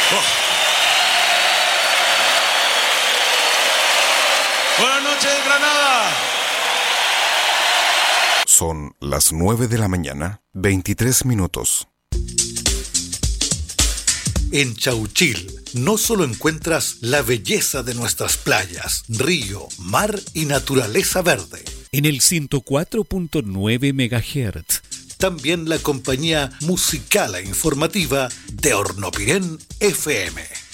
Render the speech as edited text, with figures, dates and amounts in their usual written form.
Buenas noches, Granada. Son las 9 de la mañana, 23 minutos. En Chauchil no solo encuentras la belleza de nuestras playas, río, mar y naturaleza verde. En el 104.9 MHz. También la compañía musical e informativa de Hornopirén FM.